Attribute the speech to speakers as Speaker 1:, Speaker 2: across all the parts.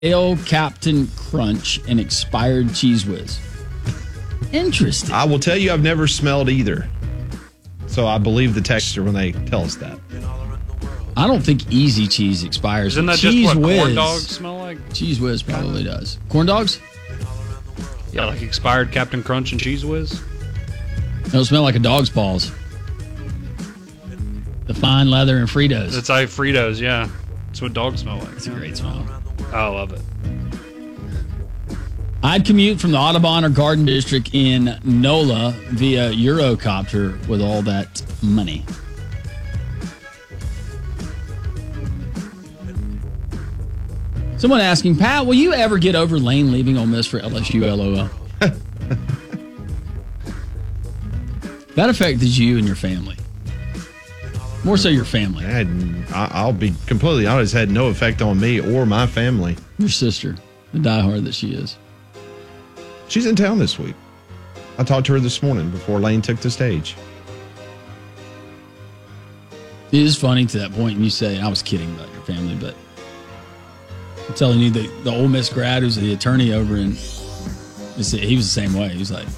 Speaker 1: Ale Captain Crunch and expired Cheese Whiz. Interesting.
Speaker 2: I will tell you, I've never smelled either. So I believe the texture when they tell us that.
Speaker 1: I don't think Easy Cheese expires.
Speaker 3: Isn't that
Speaker 1: Cheese
Speaker 3: just what
Speaker 1: Whiz,
Speaker 3: corn dogs smell like?
Speaker 1: Cheese Whiz probably does. Corn dogs?
Speaker 3: Yeah, like expired Captain Crunch and Cheese Whiz.
Speaker 1: They'll smell like a dog's paws. The fine leather and Fritos.
Speaker 3: It's like Fritos, yeah. That's what dogs smell like.
Speaker 1: It's a great smell.
Speaker 3: I love it.
Speaker 1: I'd commute from the Audubon or Garden District in NOLA via Eurocopter with all that money. Someone asking, Pat, will you ever get over Lane leaving Ole Miss for LSU, LOL? That affected you and your family. More so your family.
Speaker 2: I'll be completely honest, had no effect on me or my family.
Speaker 1: Your sister, the diehard that she is.
Speaker 2: She's in town this week. I talked to her this morning before Lane took the stage.
Speaker 1: It is funny to that point, and you say, I was kidding about your family, but I'm telling you, the Ole Miss grad who's the attorney over in, he was the same way. He was like,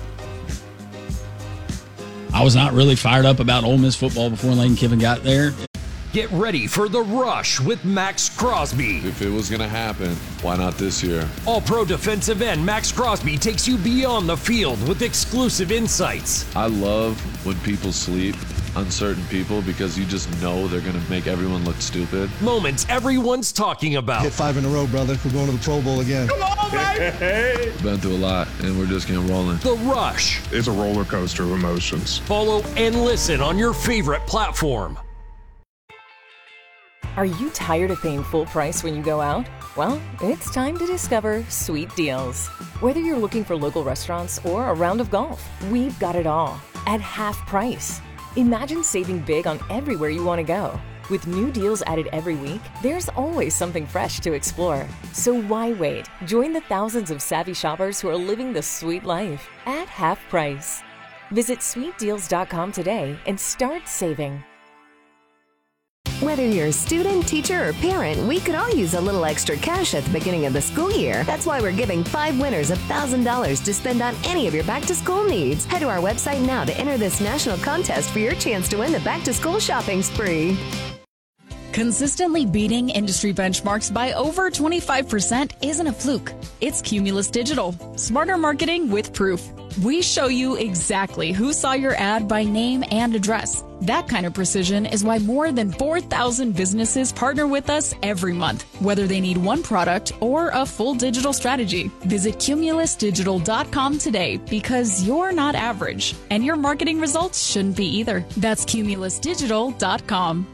Speaker 1: I was not really fired up about Ole Miss football before Lane Kiffin got there.
Speaker 4: Get ready for The Rush with Max Crosby.
Speaker 5: If it was going to happen, why not this year?
Speaker 4: All-pro defensive end Max Crosby takes you beyond the field with exclusive insights.
Speaker 5: I love when people sleep on certain people because you just know they're going to make everyone look stupid.
Speaker 4: Moments everyone's talking about.
Speaker 6: Hit 5 in a row, brother. We're going to the Pro Bowl again.
Speaker 4: Come on, baby!
Speaker 5: Been through a lot, and we're just getting rolling.
Speaker 4: The Rush.
Speaker 7: It's a roller coaster of emotions.
Speaker 4: Follow and listen on your favorite platform.
Speaker 8: Are you tired of paying full price when you go out? Well, it's time to discover Sweet Deals. Whether you're looking for local restaurants or a round of golf, we've got it all at half price. Imagine saving big on everywhere you want to go. With new deals added every week, there's always something fresh to explore. So why wait? Join the thousands of savvy shoppers who are living the sweet life at half price. Visit sweetdeals.com today and start saving.
Speaker 9: Whether you're a student, teacher, or parent, we could all use a little extra cash at the beginning of the school year. That's why we're giving 5 winners $1,000 to spend on any of your back-to-school needs. Head to our website now to enter this national contest for your chance to win the back-to-school shopping spree.
Speaker 10: Consistently beating industry benchmarks by over 25% isn't a fluke. It's Cumulus Digital. Smarter marketing with proof. We show you exactly who saw your ad by name and address. That kind of precision is why more than 4,000 businesses partner with us every month, whether they need one product or a full digital strategy. Visit cumulusdigital.com today because you're not average, and your marketing results shouldn't be either. That's cumulusdigital.com.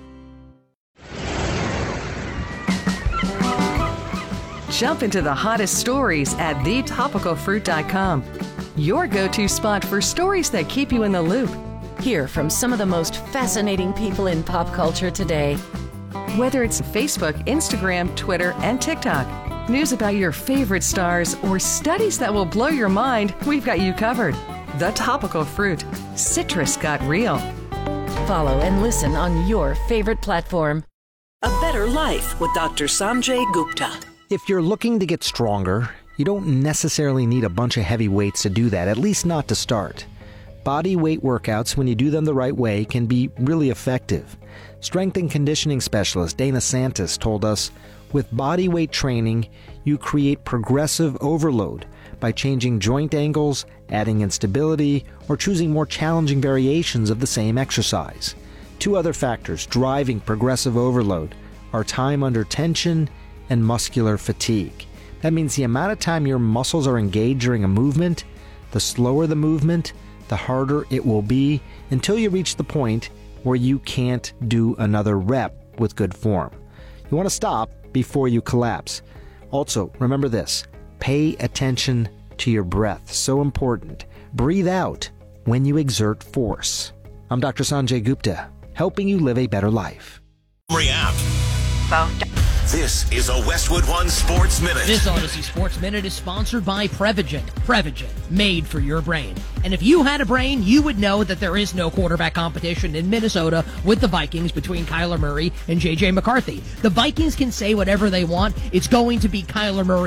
Speaker 11: Jump into the hottest stories at thetopicalfruit.com. Your go-to spot for stories that keep you in the loop.
Speaker 8: Hear from some of the most fascinating people in pop culture today.
Speaker 11: Whether it's Facebook, Instagram, Twitter, and TikTok, news about your favorite stars, or studies that will blow your mind, we've got you covered. The Topical Fruit. Citrus got real.
Speaker 8: Follow and listen on your favorite platform.
Speaker 12: A Better Life with Dr. Sanjay Gupta.
Speaker 13: If you're looking to get stronger, you don't necessarily need a bunch of heavy weights to do that, at least not to start. Body weight workouts, when you do them the right way, can be really effective. Strength and conditioning specialist Dana Santis told us, with body weight training, you create progressive overload by changing joint angles, adding instability, or choosing more challenging variations of the same exercise. 2 other factors driving progressive overload are time under tension and muscular fatigue. That means the amount of time your muscles are engaged during a movement, the slower the movement, the harder it will be until you reach the point where you can't do another rep with good form. You want to stop before you collapse. Also, remember this, pay attention to your breath. So important. Breathe out when you exert force. I'm Dr. Sanjay Gupta, helping you live a better life.
Speaker 12: Phone.
Speaker 14: This is a Westwood One Sports Minute.
Speaker 15: This Odyssey Sports Minute is sponsored by Prevagen. Prevagen, made for your brain. And if you had a brain, you would know that there is no quarterback competition in Minnesota with the Vikings between Kyler Murray and J.J. McCarthy. The Vikings can say whatever they want. It's going to be Kyler Murray